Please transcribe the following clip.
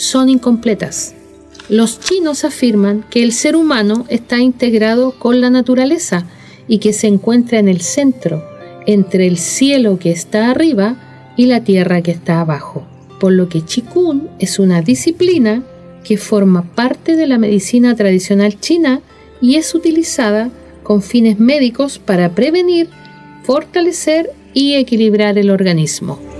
son incompletas. Los chinos afirman que el ser humano está integrado con la naturaleza y que se encuentra en el centro, entre el cielo que está arriba y la tierra que está abajo, por lo que Qigong es una disciplina que forma parte de la medicina tradicional china y es utilizada con fines médicos para prevenir, fortalecer y equilibrar el organismo.